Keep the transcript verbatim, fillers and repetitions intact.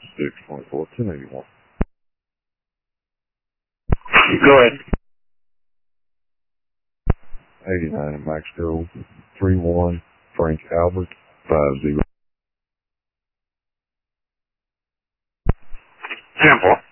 six twenty-four, ten eighty-one. Go ahead. eighty-nine Maxfield, three one, Frank Albert, five zero. Temple.